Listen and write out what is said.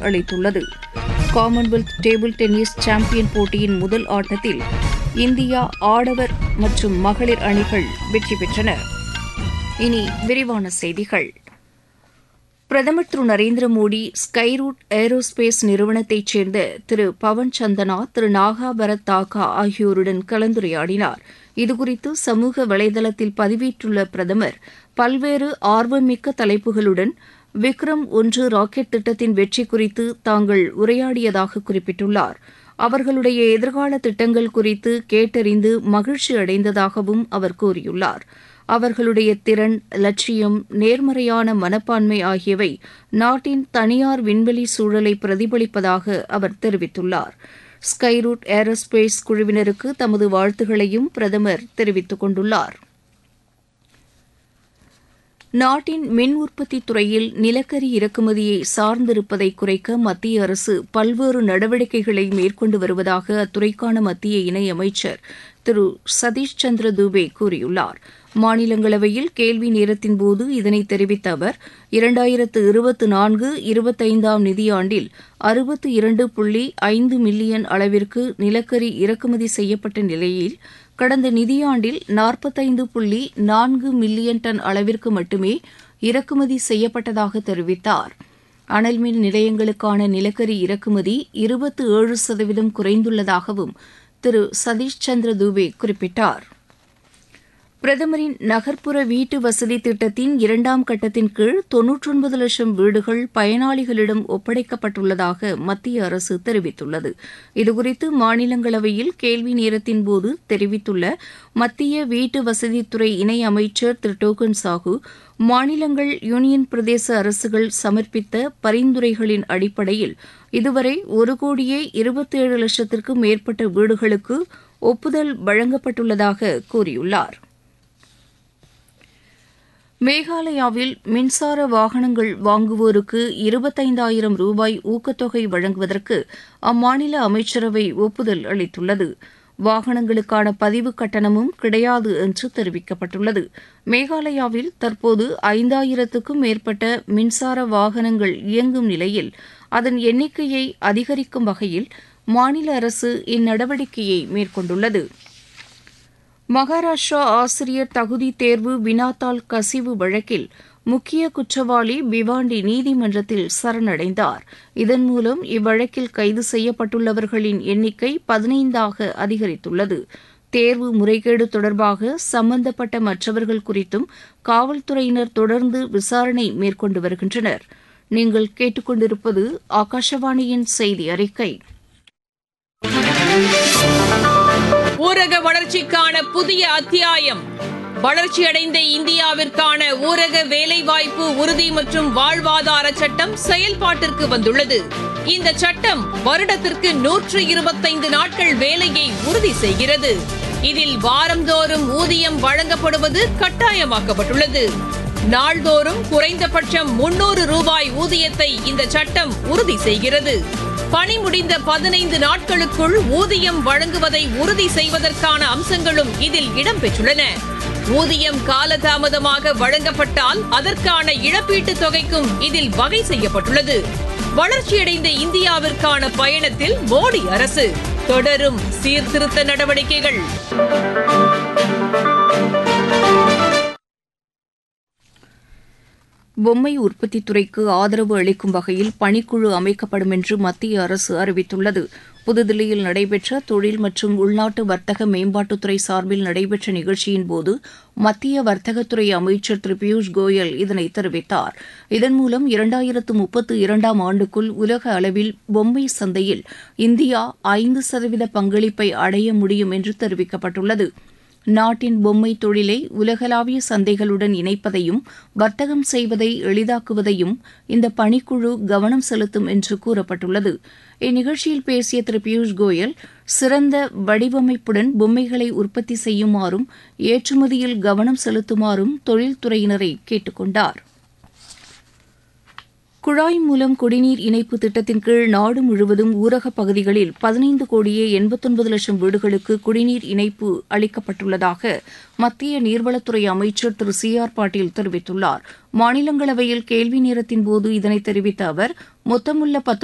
அளித்துள்ளது. Commonwealth table tennis champion போட்டியின் முதல் ஆட்டத்தில் இந்தியா ஆடவர் மற்றும் மகளிர் அணிகள் வெற்றி பெற்றன. இனி விரிவான செய்திகள். பிரதமர் திரு நரேந்திர மோடி ஸ்கைரூட் ஏரோஸ்பேஸ் நிறுவனத்தைச் சேர்ந்த திரு பவன் சந்தனா, திரு நாகா பரத் தாக்கா ஆகியோருடன் கலந்துரையாடினார். இதுகுறித்து சமூக வலைதளத்தில் பதிவிட்டுள்ள பிரதமர், பல்வேறு ஆர்வமிக்க தலைப்புகளுடன் விக்ரம்-1 ராக்கெட் திட்டத்தின் வெற்றி குறித்து தாங்கள் உரையாடியதாக குறிப்பிட்டுள்ளார். அவர்களுடைய எதிர்கால திட்டங்கள் குறித்து கேட்டறிந்து மகிழ்ச்சி அடைந்ததாகவும் அவர் கூறியுள்ளார். அவர்களுடைய திறன், லட்சியம், நேர்மறையான மனப்பான்மை ஆகியவை நாட்டின் தனியார் விண்வெளி சூழலை பிரதிபலிப்பதாக அவர் தெரிவித்துள்ளார். ஸ்கைரூட் ஏரோஸ்பேஸ் குழுவினருக்கு தமது வாழ்த்துகளையும் பிரதமர் தெரிவித்துக் கொண்டுள்ளார். நாட்டின் மின் உற்பத்தி துறையில் நிலக்கரி இறக்குமதியை சார்ந்திருப்பதை குறைக்க மத்திய அரசு பல்வேறு நடவடிக்கைகளை மேற்கொண்டு வருவதாக அத்துறைக்கான மத்திய இணையமைச்சர் திரு சதீஷ் சந்திர தூபே கூறியுள்ளார். மாநிலங்களவையில் கேள்வி நேரத்தின்போது இதனை தெரிவித்த அவர், 2024-25 நிதியாண்டில் 62.5 மில்லியன் அளவிற்கு நிலக்கரி இறக்குமதி செய்யப்பட்ட நிலையில் கடந்த நிதியாண்டில் 45.4 மில்லியன் டன் அளவிற்கு மட்டுமே இறக்குமதி செய்யப்பட்டதாக தெரிவித்தார். அனல் மின் நிலையங்களுக்கான நிலக்கரி இறக்குமதி 27% குறைந்துள்ளதாகவும் திரு சதீஷ் சந்திர தூபே குறிப்பிட்டார். பிரதமரின் நகர்ப்புற வீட்டு வசதி திட்டத்தின் 2ஆம் கட்டத்தின் கீழ் 99 லட்சம் வீடுகள் பயனாளிகளிடம் ஒப்படைக்கப்பட்டுள்ளதாக மத்திய அரசு தெரிவித்துள்ளது. இதுகுறித்து மாநிலங்களவையில் கேள்வி நேரத்தின்போது தெரிவித்துள்ள மத்திய வீட்டு வசதித்துறை இணை அமைச்சர் திரு டோக்கன் சாஹூ, மாநிலங்கள், யூனியன் பிரதேச அரசுகள் சமர்ப்பித்த பரிந்துரைகளின் அடிப்படையில் இதுவரை 1,27 லட்சத்திற்கும் மேற்பட்ட வீடுகளுக்கு ஒப்புதல் வழங்கப்பட்டுள்ளதாக கூறியுள்ளார். மேகாலயாவில் மின்சார வாகனங்கள் வாங்குவோருக்கு 25,000 ரூபாய் ஊக்கத்தொகை வழங்குவதற்கு அம்மாநில அமைச்சரவை ஒப்புதல் அளித்துள்ளது. வாகனங்களுக்கான பதிவு கட்டணமும் கிடையாது என்று தெரிவிக்கப்பட்டுள்ளது. மேகாலயாவில் தற்போது 5,000க்கும் மேற்பட்ட மின்சார வாகனங்கள் இயங்கும் நிலையில் அதன் எண்ணிக்கையை அதிகரிக்கும் வகையில் மாநில அரசு இந்நடவடிக்கையை மேற்கொண்டுள்ளது. மகாராஷ்டிரா ஆசிரியர் தகுதி தேர்வு வினாத்தாள் கசிவு வழக்கில் முக்கிய குற்றவாளி பிவாண்டி நீதிமன்றத்தில் சரணடைந்தார். இதன் மூலம் இவ்வழக்கில் கைது செய்யப்பட்டுள்ளவர்களின் எண்ணிக்கை 15ஆக அதிகரித்துள்ளது. தேர்வு முறைகேடு தொடர்பாக சம்பந்தப்பட்ட மற்றவர்கள் குறித்தும் காவல்துறையினர் தொடர்ந்து விசாரணை மேற்கொண்டு வருகின்றனர். நீங்கள் கேட்டுக்கொண்டிருப்பது ஆகாஷவாணியின் செய்தி அறிக்கை. ஊரக வளர்ச்சிக்கான புதிய அத்தியாயம். வளர்ச்சியடைந்த இந்தியாவிற்கான ஊரக வேலைவாய்ப்பு உறுதி மற்றும் வாழ்வாதார சட்டம் செயல்பாட்டிற்கு வந்துள்ளது. இந்த சட்டம் வருடத்திற்கு 125 நாட்கள் வேலையை உறுதி செய்கிறது. இதில் வாரந்தோறும் ஊதியம் வழங்கப்படுவது கட்டாயமாக்கப்பட்டுள்ளது. நாள்தோறும் குறைந்தபட்சம் 300 ரூபாய் ஊதியத்தை இந்த சட்டம் உறுதி செய்கிறது. பணி முடிந்த 15 நாட்களுக்குள் ஊதியம் வழங்குவதை உறுதி செய்வதற்கான அம்சங்களும் இதில் இடம்பெற்றுள்ளன. ஊதியம் காலதாமதமாக வழங்கப்பட்டால் அதற்கான இழப்பீட்டுத் தொகைக்கும் இதில் வகை செய்யப்பட்டுள்ளது. வளர்ச்சியடைந்த இந்தியாவிற்கான பயணத்தில் மோடி அரசு தொடரும் சீர்திருத்த நடவடிக்கைகள். பொம்மை உற்பத்தித் துறைக்கு ஆதரவு அளிக்கும் வகையில் பணிக்குழு அமைக்கப்படும் என்று மத்திய அரசு அறிவித்துள்ளது. புதுதில்லியில் நடைபெற்ற தொழில் மற்றும் உள்நாட்டு வர்த்தக மேம்பாட்டுத்துறை சார்பில் நடைபெற்ற நிகழ்ச்சியின்போது மத்திய வர்த்தகத்துறை அமைச்சர் திரு பியூஷ் கோயல் இதனை தெரிவித்தார். இதன் மூலம் 2032ஆம் ஆண்டுக்குள் உலக அளவில் பொம்மை சந்தையில் இந்தியா 5% பங்களிப்பை அடைய முடியும் என்று தெரிவிக்கப்பட்டுள்ளது. நாட்டின் பொம்மை தொழிலை உலகளாவிய சந்தைகளுடன் இணைப்பதையும் வர்த்தகம் செய்வதை எளிதாக்குவதையும் இந்த பணிக்குழு கவனம் செலுத்தும் என்று கூறப்பட்டுள்ளது. இந்நிகழ்ச்சியில் பேசிய திரு பியூஷ் கோயல், சிறந்த வடிவமைப்புடன் பொம்மைகளை உற்பத்தி செய்யுமாறும் ஏற்றுமதியில் கவனம் செலுத்துமாறும் தொழில்துறையினரை கேட்டுக் கொண்டார். குழாய் மூலம் குடிநீர் இணைப்பு திட்டத்தின் கீழ் நாடு முழுவதும் ஊரகப் பகுதிகளில் 15,89,00,000 வீடுகளுக்கு குடிநீர் இணைப்பு அளிக்கப்பட்டுள்ளதாக மத்திய நீர்வளத்துறை அமைச்சர் திரு சி.ஆர். பாட்டீல் தெரிவித்துள்ளார். மாநிலங்களவையில் கேள்வி நேரத்தின்போது இதனை தெரிவித்த அவர், மொத்தமுள்ள